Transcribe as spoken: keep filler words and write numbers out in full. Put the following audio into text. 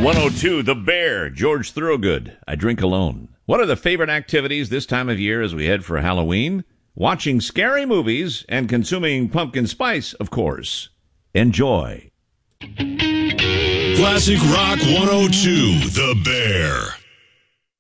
one oh two, The Bear, George Thorogood, I Drink Alone. What are the favorite activities this time of year as we head for Halloween? Watching scary movies and consuming pumpkin spice, of course. Enjoy. Classic Rock one oh two, The Bear.